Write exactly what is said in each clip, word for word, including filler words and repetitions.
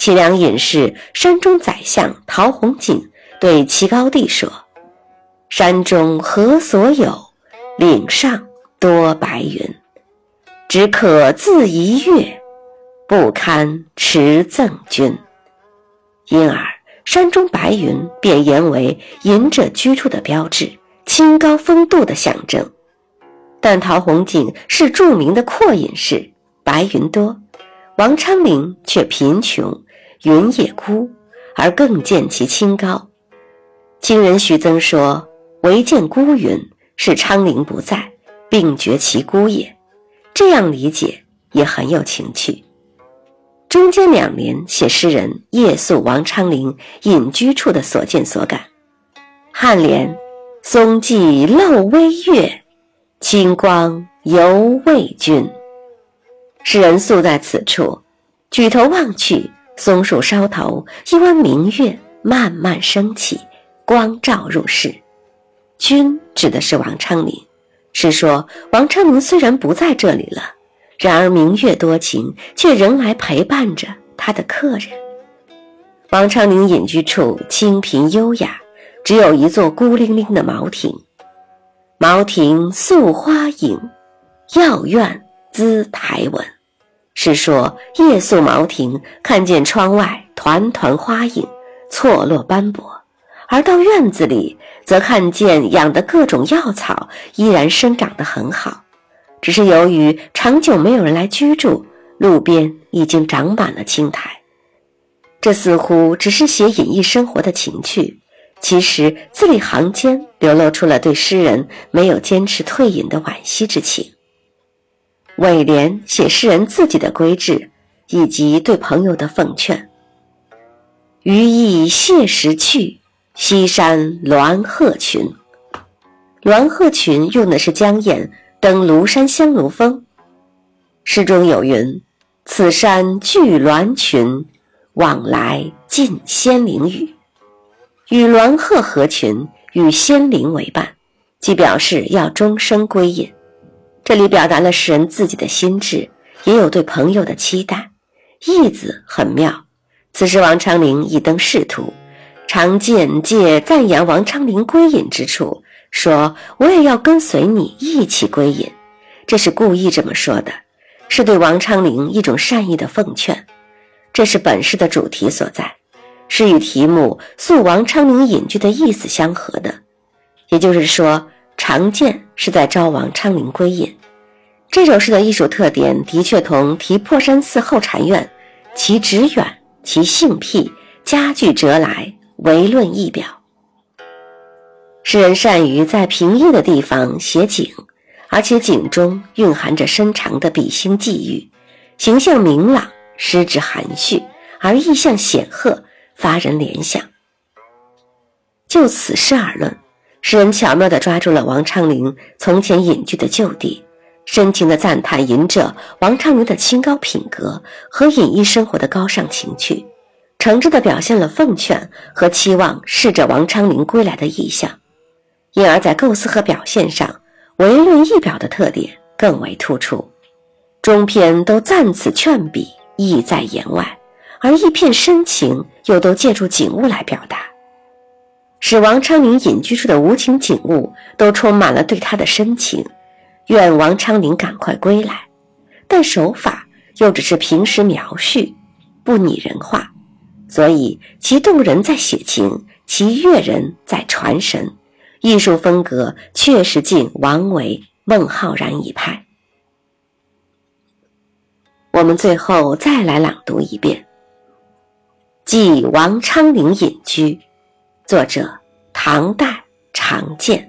其良隐士山中宰相陶弘景对齐高帝说：山中何所有，岭上多白云，只可自一跃，不堪持赠君。因而山中白云便言为隐者居住的标志，清高风度的象征。但陶弘景是著名的阔隐士，白云多，王昌龄却贫穷，云也孤，而更见其清高。清人徐增说：唯见孤云，是昌龄不在，并觉其孤也。这样理解也很有情趣。中间两年写诗人夜宿王昌龄隐居处的所见所感。颔联：松际漏微月，清光犹未君。诗人宿在此处，举头望去，松树梢头一弯明月慢慢升起，光照入室。君指的是王昌龄，是说王昌龄虽然不在这里了，然而明月多情，却仍来陪伴着他的客人。王昌龄隐居处清贫优雅，只有一座孤零零的茅亭。茅亭宿花影，药院姿台文，是说夜宿茅亭，看见窗外团团花影错落斑驳，而到院子里则看见养的各种药草依然生长得很好，只是由于长久没有人来居住，路边已经长满了青苔。这似乎只是写隐逸生活的情趣，其实字里行间流露出了对诗人没有坚持退隐的惋惜之情。尾联写诗人自己的规制以及对朋友的奉劝：余意谢时去，西山鸾鹤群。鸾鹤群用的是江堰登庐山香炉峰。诗中有云：此山聚鸾群，往来尽仙灵语。与鸾鹤合群，与仙灵为伴，即表示要终生归隐。这里表达了诗人自己的心志，也有对朋友的期待。意字很妙。此时王昌龄已登仕途，常见借赞扬王昌龄归隐之处，说我也要跟随你一起归隐，这是故意这么说的，是对王昌龄一种善意的奉劝。这是本诗的主题所在，是与题目诉王昌龄隐居的意思相合的。也就是说，常见是在招王昌龄归隐。这首诗的艺术特点的确同题破山寺后禅院其直远其性僻佳句折来，唯论一表。诗人善于在平易的地方写景，而且景中蕴含着深长的比兴际遇，形象明朗，诗质含蓄，而意象显赫，发人联想。就此诗而论，诗人巧妙地抓住了王昌龄从前隐居的旧地，深情地赞叹隐者王昌龄的清高品格和隐逸生活的高尚情趣，诚挚地表现了奉劝和期望逝者王昌龄归来的意象，因而在构思和表现上，唯论一表的特点更为突出。中篇都赞此劝笔，意在言外，而一片深情又都借助景物来表达，使王昌龄隐居处的无情景物都充满了对他的深情，愿王昌龄赶快归来。但手法又只是平时描叙，不拟人化，所以其动人在写情，其悦人在传神，艺术风格确实近王维、孟浩然一派。我们最后再来朗读一遍。记王昌龄隐居，作者唐代常见。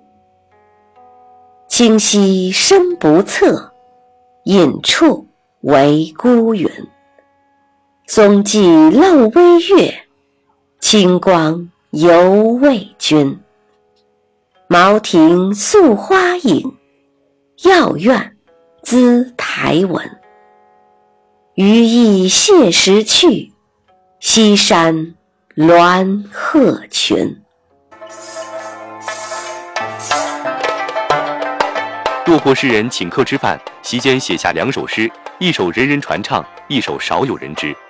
清溪深不测，隐处为孤云。松际漏微月，清光犹未君。茅亭宿花影，药院姿台文。余意谢时去，西山鸾鹤群。 落魄诗人请客吃饭，席间写下两首诗，一首人人传唱，一首少有人知。